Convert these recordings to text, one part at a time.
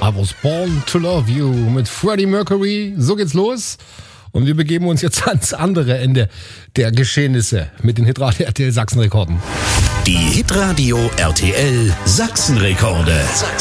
I Was Born to Love You mit Freddie Mercury. So geht's los. Und wir begeben uns jetzt ans andere Ende der Geschehnisse mit den Hitradio RTL Sachsenrekorden. Die Hitradio RTL Sachsenrekorde.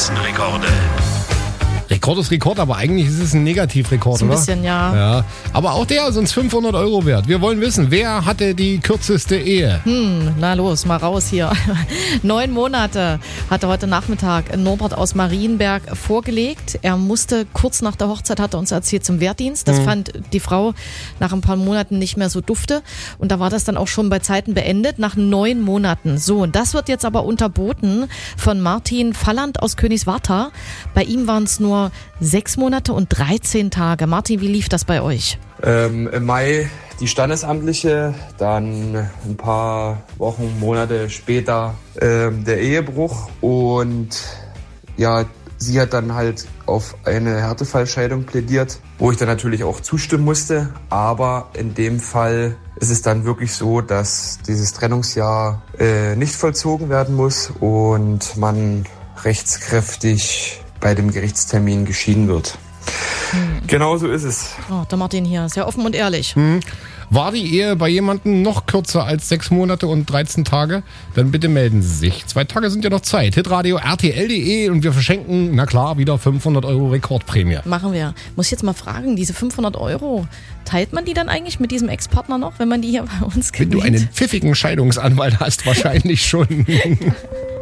Rekord ist Rekord, aber eigentlich ist es ein Negativrekord, So ein oder? bisschen, ja. Ja. Aber auch der ist uns 500 € wert. Wir wollen wissen, wer hatte die kürzeste Ehe? Na los, mal raus hier. 9 Monate hatte heute Nachmittag Norbert aus Marienberg vorgelegt. Er musste kurz nach der Hochzeit, hat er uns erzählt, zum Wehrdienst. Das fand die Frau nach ein paar Monaten nicht mehr so dufte. Und da war das dann auch schon bei Zeiten beendet, nach 9 Monaten. So, und das wird jetzt aber unterboten von Martin Falland aus Königswartha. Bei ihm waren es nur 6 Monate und 13 Tage. Martin, wie lief das bei euch? Im Mai die standesamtliche, dann ein paar Wochen, Monate später der Ehebruch und ja, sie hat dann halt auf eine Härtefallscheidung plädiert, wo ich dann natürlich auch zustimmen musste, aber in dem Fall ist es dann wirklich so, dass dieses Trennungsjahr nicht vollzogen werden muss und man rechtskräftig bei dem Gerichtstermin geschieden wird. Genau so ist es. Oh, der Martin hier, sehr offen und ehrlich. War die Ehe bei jemandem noch kürzer als 6 Monate und 13 Tage? Dann bitte melden Sie sich. 2 Tage sind ja noch Zeit. Hitradio RTL.de und wir verschenken, na klar, wieder 500 € Rekordprämie. Machen wir. Muss ich jetzt mal fragen, diese 500 €, teilt man die dann eigentlich mit diesem Ex-Partner noch, wenn man die hier bei uns Wenn gewinnt? du einen pfiffigen Scheidungsanwalt hast, wahrscheinlich schon.